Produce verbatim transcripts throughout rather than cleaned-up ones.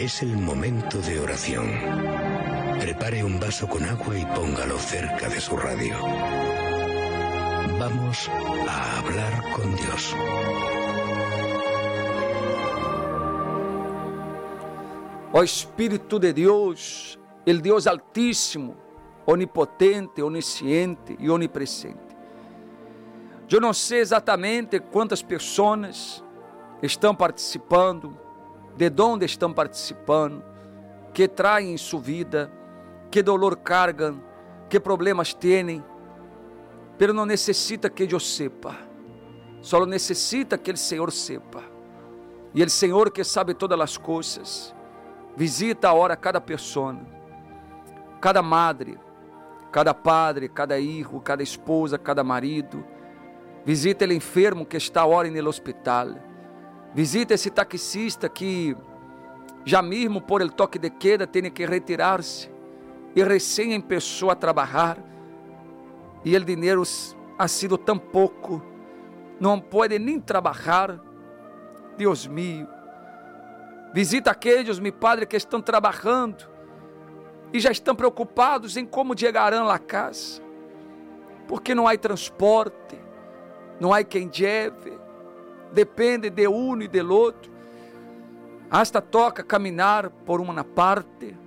Es el momento de oración. Prepare un vaso con agua y póngalo cerca de su radio. Vamos a hablar con Dios. Ó Espírito de Deus, el Deus Altíssimo, onipotente, onisciente e onipresente. Eu não sei exatamente quantas pessoas estão participando, de onde estão participando, que traem em sua vida, que dolor cargam, que problemas têm, pero não necessita que eu sepa, só necessita que o Senhor sepa. E o Senhor que sabe todas as coisas, visita agora cada pessoa, cada madre, cada padre, cada hijo, cada esposa, cada marido. Visita o enfermo que está agora no hospital. Visita esse taxista que já mesmo por el toque de queda tem que retirar-se e recém começou a trabalhar e o dinheiro ha sido tão pouco, não pode nem trabalhar. Deus mío, visita aqueles, meu Padre, que estão trabalhando e já estão preocupados em como chegarão à casa, porque não há transporte, não há quem leve, depende de um e do outro, hasta toca caminhar por uma parte.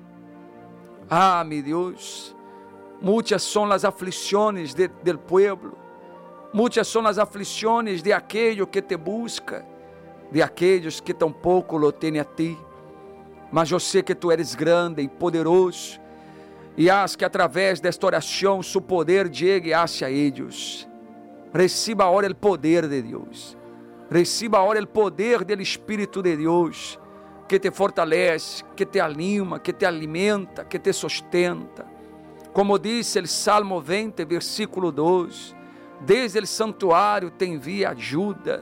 Ah, meu Deus, muitas são as aflições de, del pueblo, muitas são as aflições de aquele que te busca, de aqueles que tampouco lo têm a ti, mas eu sei que tu eres grande e poderoso, e haz que através desta oração su poder chegue hacia eles. Receba agora o poder de Deus, receba agora o poder do Espírito de Deus, que te fortalece, que te anima, que te alimenta, que te sustenta. Como disse o Salmo vinte, versículo doze, desde o santuário te envia ajuda,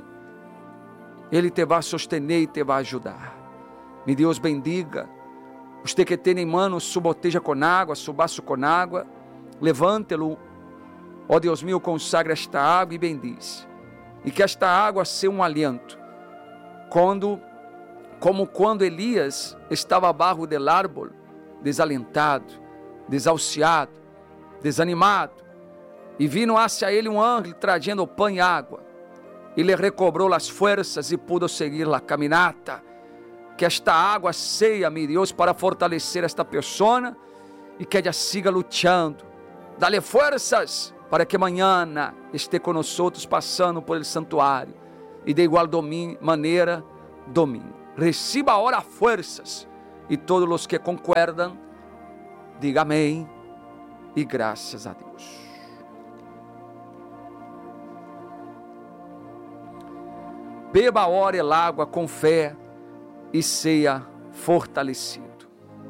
Ele te vai sostener e te vai ajudar. Me Deus bendiga. Você que tem em mano sua botella com água, seu vaso com água, levante-lo. Ó Deus meu, consagra esta água e bendize. E que esta água seja um aliento. Quando, como quando Elias estava abaixo del árbol, desalentado, desahuciado, desanimado, e vino hacia ele um anjo trazendo pão e água. E lhe recobrou as forças e pudo seguir a caminata. Que esta água seja, meu Deus, para fortalecer esta pessoa e que ela siga lutando. Dá-lhe forças para que amanhã esteja conosco passando por el santuário e de igual domingo, maneira domingo. Receba agora forças e todos os que concordam, diga amém e graças a Deus. Beba agora el água com fé e seja fortalecido.